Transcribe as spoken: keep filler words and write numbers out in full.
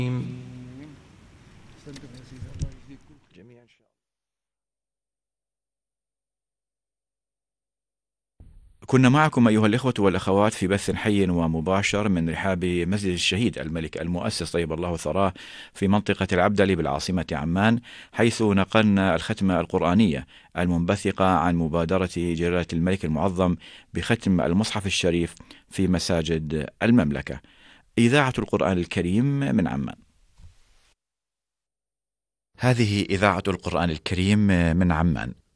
جميعا إن شاء الله. كنا معكم أيها الإخوة والأخوات في بث حي ومباشر من رحاب مسجد الشهيد الملك المؤسس طيب الله ثراه في منطقة العبدلي بالعاصمة عمان، حيث نقلنا الختمة القرآنية المنبثقة عن مبادرة جلالة الملك المعظم بختم المصحف الشريف في مساجد المملكة. إذاعة القرآن الكريم من عمان. هذه إذاعة القرآن الكريم من عمان.